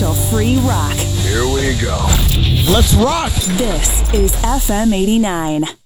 Commercial free rock. Here we go. Let's rock. This is FM 89.